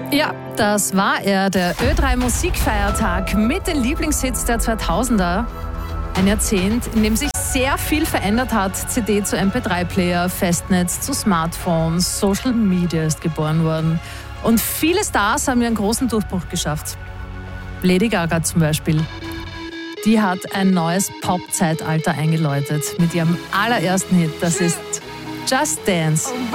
Ja, das war er, der Ö3 Musikfeiertag mit den Lieblingshits der 2000er. Ein Jahrzehnt, in dem sich sehr viel verändert hat. CD zu MP3-Player, Festnetz zu Smartphones, Social Media ist geboren worden. Und viele Stars haben ihren großen Durchbruch geschafft. Lady Gaga zum Beispiel. Die hat ein neues Pop-Zeitalter eingeläutet mit ihrem allerersten Hit. Das ist Just Dance.